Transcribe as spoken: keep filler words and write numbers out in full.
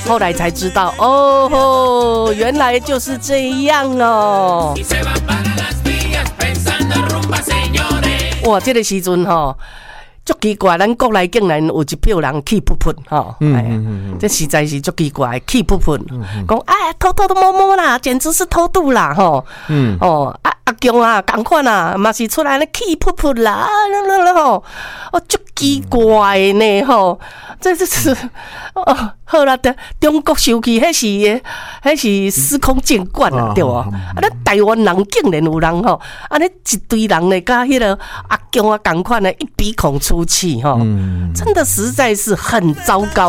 后来才知道，哦吼，原来就是这样哦。哇，这个时阵吼，足奇怪，咱国内竟然有一票人气噗噗吼， 嗯哎呀，这实在是足奇怪，气噗噗，讲哎偷偷的摸摸啦，简直是偷渡啦吼，嗯哦啊阿强啊，同款啊，嘛是出来咧气噗噗啦，啊吼，哦足奇怪呢吼，这这是哦好啦，中国受气，迄是迄是司空见惯啊，对无？啊，咱台湾人竟然有人吼，安尼一堆人咧，甲迄个阿强啊同款的，一鼻孔出气吼，真的实在是很糟糕。